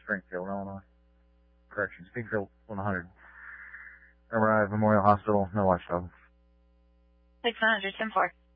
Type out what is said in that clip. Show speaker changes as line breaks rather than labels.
Springfield, Illinois. Correction, Springfield 100. MRI, Memorial Hospital, no watchdog.
600, 10-4.